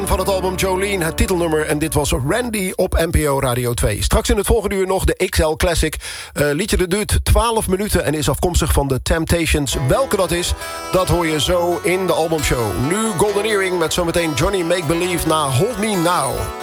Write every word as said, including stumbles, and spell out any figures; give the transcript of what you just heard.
Van het album Jolene, het titelnummer. En dit was Randy op N P O Radio twee. Straks in het volgende uur nog de X L Classic. Uh, liedje dat duurt twaalf minuten en is afkomstig van de Temptations. Welke dat is, dat hoor je zo in de albumshow. Nu Golden Earring met zometeen Johnny Make Believe na Hold Me Now.